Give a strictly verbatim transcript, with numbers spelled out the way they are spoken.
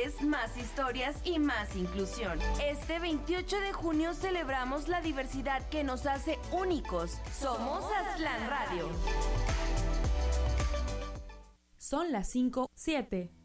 valores, más historias y más inclusión. Este veintiocho de junio celebramos la diversidad que nos hace únicos. Somos Aztlán Radio. Son las cinco, siete.